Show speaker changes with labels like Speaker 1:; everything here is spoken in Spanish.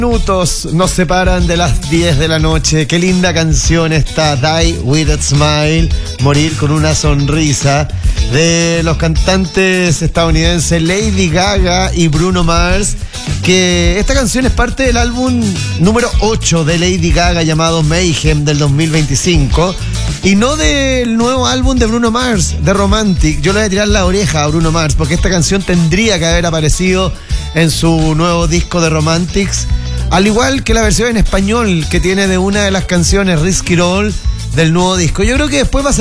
Speaker 1: Minutos nos separan de las 10 de la noche. Qué linda canción esta, Die With a Smile, morir con una sonrisa, de los cantantes estadounidenses Lady Gaga y Bruno Mars, que esta canción es parte del álbum número 8 de Lady Gaga llamado Mayhem del 2025 y no del nuevo álbum de Bruno Mars, de Romantic. Yo le voy a tirar la oreja a Bruno Mars porque esta canción tendría que haber aparecido en su nuevo disco de Romantics, al igual que la versión en español que tiene de una de las canciones Risky Roll del nuevo disco. Yo creo que después va a